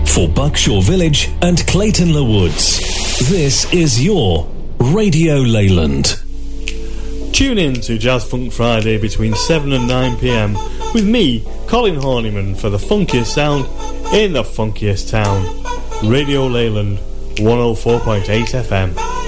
for Buckshaw Village and Clayton Le Woods. This is your Radio Leyland. Tune in to Jazz Funk Friday between 7 and 9 p.m. with me, Colin Horniman, for the funkiest sound in the funkiest town. Radio Leyland, 104.8 FM.